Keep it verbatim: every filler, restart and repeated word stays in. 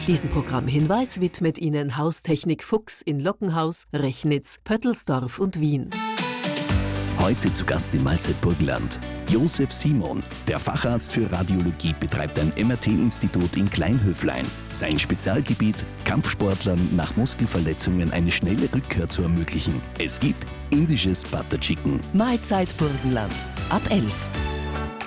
Diesen Programmhinweis widmet Ihnen Haustechnik Fuchs in Lockenhaus, Rechnitz, Pöttelsdorf und Wien. Heute zu Gast im Mahlzeit Burgenland Josef Simon. Der Facharzt für Radiologie betreibt ein M R T-Institut in Kleinhöflein. Sein Spezialgebiet: Kampfsportlern nach Muskelverletzungen eine schnelle Rückkehr zu ermöglichen. Es gibt indisches Butter Chicken. Mahlzeit Burgenland ab elf.